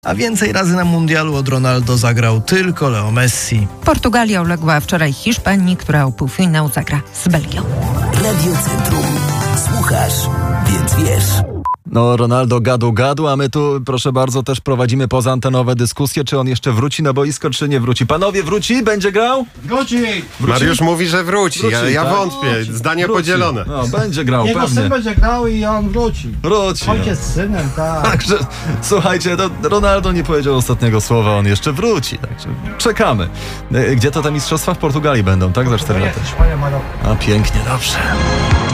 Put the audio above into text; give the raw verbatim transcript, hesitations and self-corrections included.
A więcej razy na mundialu od Ronaldo zagrał tylko Leo Messi. Portugalia uległa wczoraj Hiszpanii, która o półfinał zagra z Belgią. Radio Centrum. Słuchasz, więc wiesz. No, Ronaldo gadu gadu, a my tu, proszę bardzo, też prowadzimy pozantenowe dyskusje, czy on jeszcze wróci na boisko, czy nie wróci. Panowie, wróci? Będzie grał? Wróci! Wróci? Mariusz mówi, że wróci. Wróci, ja ja tak? wątpię. Wróci. Zdanie Wróci. podzielone. No, będzie grał, Jego pewnie. syn będzie grał i on wróci. Wróci. Ojciec z synem, tak. Także, słuchajcie, to Ronaldo nie powiedział ostatniego słowa, on jeszcze wróci. Także czekamy. Gdzie to te mistrzostwa? W Portugalii będą, tak? Za cztery lata. Hiszpania, Maroko. A pięknie, dobrze.